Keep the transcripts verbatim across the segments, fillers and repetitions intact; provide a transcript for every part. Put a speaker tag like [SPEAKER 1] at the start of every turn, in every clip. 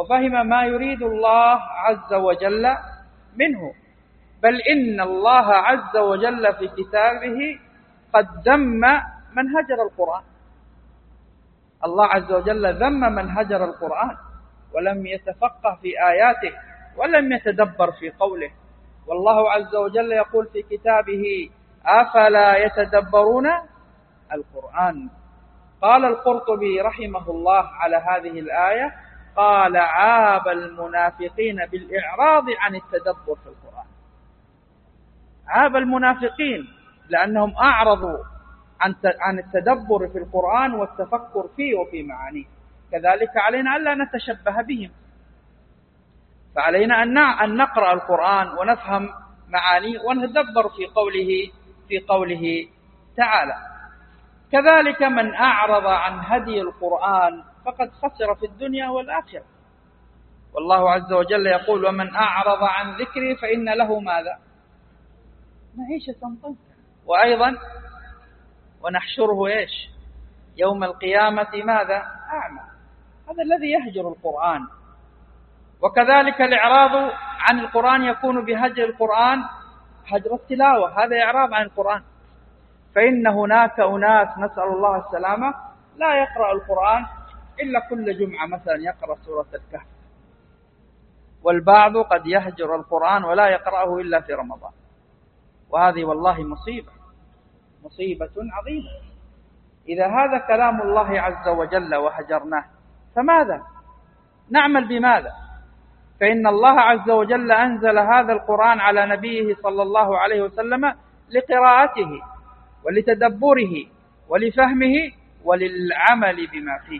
[SPEAKER 1] وفهم ما يريد الله عز وجل منه. بل إن الله عز وجل في كتابه قد ذم من هجر القرآن. الله عز وجل ذم من هجر القرآن ولم يتفقه في آياته ولم يتدبر في قوله. والله عز وجل يقول في كتابه: أفلا يتدبرون القرآن. قال القرطبي رحمه الله على هذه الآية: قال: عاب المنافقين بالإعراض عن التدبر في القرآن. عاب المنافقين لأنهم أعرضوا عن التدبر في القرآن والتفكر فيه وفي معانيه. كذلك علينا ألا نتشبه بهم، فعلينا أن نقرأ القرآن ونفهم معانيه ونتدبر في قوله في قوله تعالى. كذلك من أعرض عن هدي القرآن فقد خسر في الدنيا والآخرة. والله عز وجل يقول: ومن أعرض عن ذكري فإن له ماذا؟ معيشة ضنكا. وأيضا ونحشره إيش؟ يوم القيامة ماذا؟ أعمى. هذا الذي يهجر القرآن. وكذلك الإعراض عن القرآن يكون بهجر القرآن هجر التلاوة، هذا إعراض عن القرآن. فإن هناك أناس نسأل الله السلامة لا يقرأ القرآن إلا كل جمعة، مثلا يقرأ سورة الكهف، والبعض قد يهجر القرآن ولا يقرأه إلا في رمضان. وهذه والله مصيبة مصيبة عظيمة. إذا هذا كلام الله عز وجل وهجرناه فماذا نعمل؟ بماذا؟ فإن الله عز وجل أنزل هذا القرآن على نبيه صلى الله عليه وسلم لقراءته ولتدبره ولفهمه وللعمل بما فيه.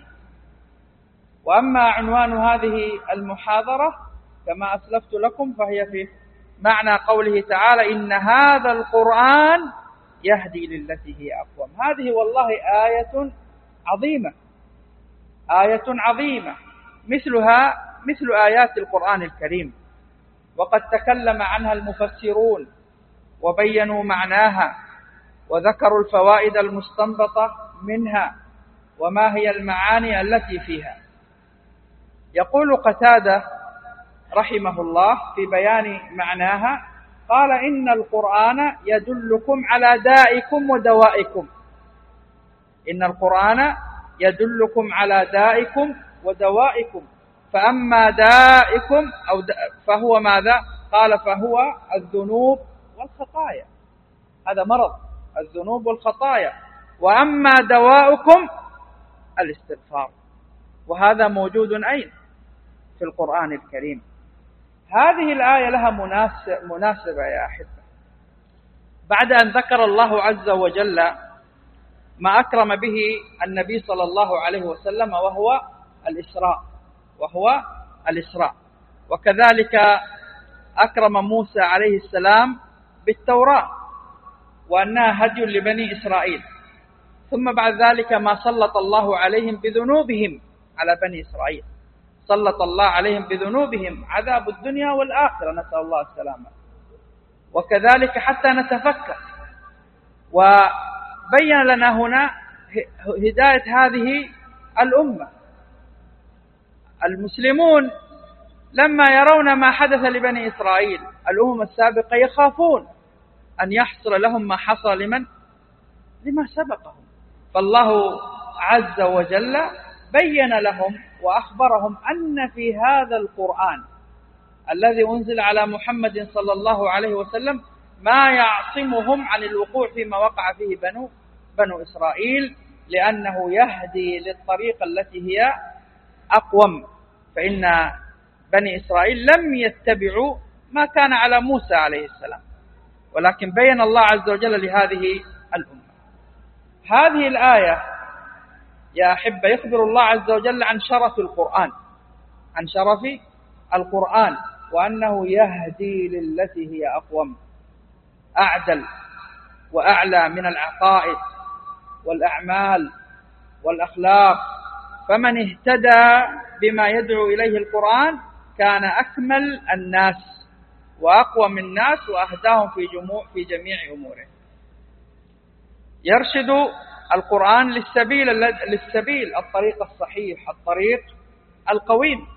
[SPEAKER 1] وأما عنوان هذه المحاضرة كما أسلفت لكم فهي في معنى قوله تعالى: إن هذا القرآن يهدي للتي هي أقوم. هذه والله آية عظيمة، آية عظيمة مثلها مثل آيات القرآن الكريم، وقد تكلم عنها المفسرون وبينوا معناها وذكروا الفوائد المستنبطة منها وما هي المعاني التي فيها. يقول قتادة رحمه الله في بيان معناها قال: إن القرآن يدلكم على دائكم ودوائكم. إن القرآن يدلكم على دائكم ودوائكم، فأما دائكم أو فهو ماذا؟ قال: فهو الذنوب والخطايا. هذا مرض الذنوب والخطايا. وأما دواؤكم الاستغفار. وهذا موجود أين؟ في القرآن الكريم. هذه الآية لها مناسبة يا أحبة. بعد أن ذكر الله عز وجل ما أكرم به النبي صلى الله عليه وسلم وهو الإسراء وهو الإسراء وكذلك أكرم موسى عليه السلام بالتوراة وأنها هدي لبني إسرائيل، ثم بعد ذلك ما سلط الله عليهم بذنوبهم على بني إسرائيل، سلط الله عليهم بذنوبهم عذاب الدنيا والآخرة، نسأل الله السلامة. وكذلك حتى نتفكر، وبين لنا هنا هداية هذه الأمة. المسلمون لما يرون ما حدث لبني إسرائيل الأمم السابقة يخافون أن يحصل لهم ما حصل لمن؟ لما سبقهم. فالله عز وجل بين لهم وأخبرهم أن في هذا القرآن الذي أنزل على محمد صلى الله عليه وسلم ما يعصمهم عن الوقوع فيما وقع فيه بنو, بنو إسرائيل، لأنه يهدي للطريقة التي هي أقوم. فإن بني إسرائيل لم يتبعوا ما كان على موسى عليه السلام، ولكن بين الله عز وجل لهذه الأمة. هذه الآية يا أحبة يخبر الله عز وجل عن شرف القرآن، عن شرف القرآن، وأنه يهدي للتي هي أقوم، أعدل وأعلى من العقائد والأعمال والأخلاق. فمن اهتدى بما يدعو إليه القرآن كان أكمل الناس وأقوم الناس وأهداهم في جموع في جميع أموره. يرشد القرآن للسبيل للسبيل الطريق الصحيح، الطريق القويم.